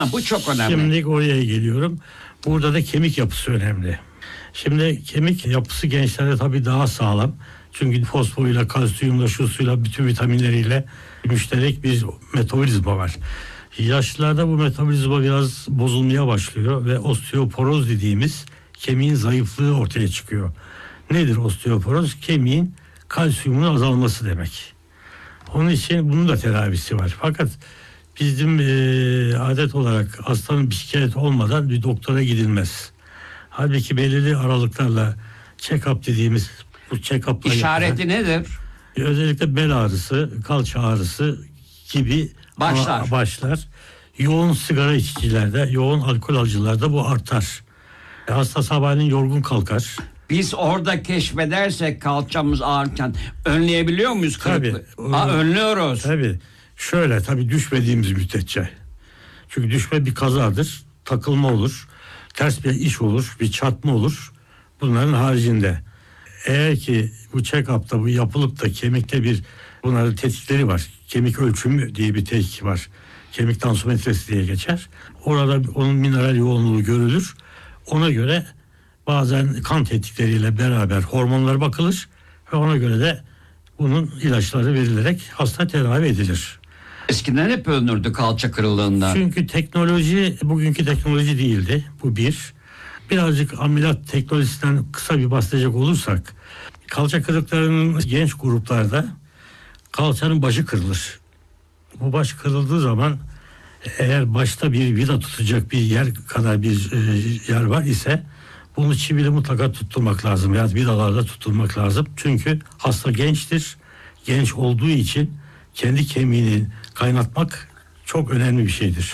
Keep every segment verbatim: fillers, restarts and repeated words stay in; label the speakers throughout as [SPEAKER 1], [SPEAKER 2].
[SPEAKER 1] Bu çok önemli.
[SPEAKER 2] Şimdi oraya geliyorum. Burada da kemik yapısı önemli. Şimdi kemik yapısı gençlerde tabii daha sağlam. Çünkü fosforuyla, kalsiyumla, şu suyla, bütün vitaminleriyle müşterek bir metabolizma var. Yaşlılarda bu metabolizma biraz bozulmaya başlıyor ve osteoporoz dediğimiz kemiğin zayıflığı ortaya çıkıyor. Nedir osteoporoz? Kemiğin kalsiyumunun azalması demek. Onun için bunun da tedavisi var. Fakat bizim e, adet olarak hastanın bir şikayet olmadan bir doktora gidilmez. Halbuki belirli aralıklarla check-up dediğimiz bu check-up'la
[SPEAKER 1] İşareti
[SPEAKER 2] yapılan,
[SPEAKER 1] nedir?
[SPEAKER 2] özellikle bel ağrısı, kalça ağrısı gibi
[SPEAKER 1] Başlar.
[SPEAKER 2] başlar. Yoğun sigara içicilerde, yoğun alkol alıcılarda bu artar. Hasta sabahleyin yorgun kalkar.
[SPEAKER 1] Biz orada keşfedersek kalçamız ağrırken önleyebiliyor muyuz kırıklığı?
[SPEAKER 2] Tabii.
[SPEAKER 1] Ha, önlüyoruz.
[SPEAKER 2] Tabii. Şöyle tabii düşmediğimiz müddetçe. Çünkü düşme bir kazadır. Takılma olur. Ters bir iş olur. Bir çarpma olur. Bunların haricinde. Eğer ki bu check-up'ta bu yapılıp da kemikte bir bunların tetkikleri var. Kemik ölçümü diye bir tetkik var. Kemik tansiyometresi diye geçer. Orada onun mineral yoğunluğu görülür. Ona göre bazen kan tetkikleriyle beraber hormonlara bakılır ve ona göre de bunun ilaçları verilerek hasta tedavi edilir.
[SPEAKER 1] Eskiden hep ölünürdü kalça kırıklığından.
[SPEAKER 2] Çünkü teknoloji bugünkü teknoloji değildi. Bu bir. Birazcık ameliyat teknolojisinden kısa bir bahsedecek olursak, kalça kırıklarının genç gruplarda kalçanın başı kırılır. Bu baş kırıldığı zaman eğer başta bir vida tutacak bir yer kadar bir e, yer var ise bunu çivili mutlaka tutturmak lazım. Yani vidalarda tutturmak lazım. Çünkü hasta gençtir. Genç olduğu için kendi kemiğini kaynatmak çok önemli bir şeydir.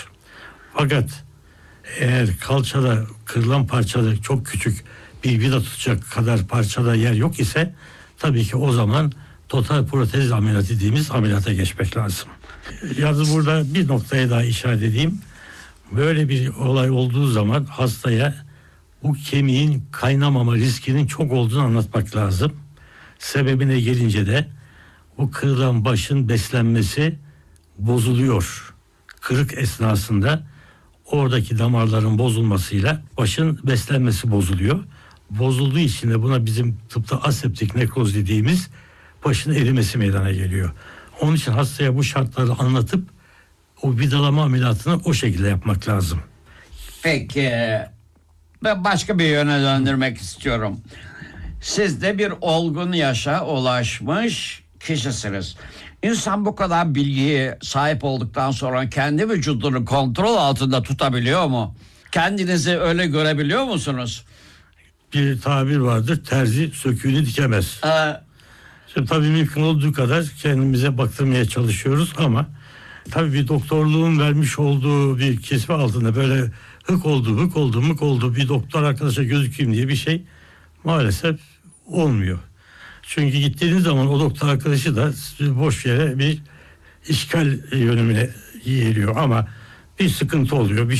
[SPEAKER 2] Fakat eğer kalçada kırılan parçada çok küçük bir vida tutacak kadar parçada yer yok ise tabii ki o zaman total protez ameliyatı dediğimiz ameliyata geçmek lazım. Yalnız burada bir noktaya daha işaret edeyim. Böyle bir olay olduğu zaman hastaya bu kemiğin kaynamama riskinin çok olduğunu anlatmak lazım. Sebebine gelince de bu kırılan başın beslenmesi bozuluyor. Kırık esnasında oradaki damarların bozulmasıyla başın beslenmesi bozuluyor. Bozulduğu için de buna bizim tıpta aseptik nekroz dediğimiz başın erimesi meydana geliyor. Onun için hastaya bu şartları anlatıp o vidalama ameliyatını o şekilde yapmak lazım.
[SPEAKER 1] Peki ben başka bir yöne döndürmek istiyorum. Siz de bir olgun yaşa ulaşmış kişisiniz. İnsan bu kadar bilgiye sahip olduktan sonra kendi vücudunu kontrol altında tutabiliyor mu? Kendinizi öyle görebiliyor musunuz?
[SPEAKER 2] Bir tabir vardır, terzi söküğünü dikemez.
[SPEAKER 1] Ee,
[SPEAKER 2] Şimdi tabii mümkün olduğu kadar kendimize baktırmaya çalışıyoruz ama tabii bir doktorluğun vermiş olduğu bir kesme altında böyle hık oldu, hık oldu, mık oldu bir doktor arkadaşa gözükeyim diye bir şey maalesef olmuyor. Çünkü gittiğiniz zaman o doktor arkadaşı da boş yere bir işgal yönümüne geliyor ama bir sıkıntı oluyor, bir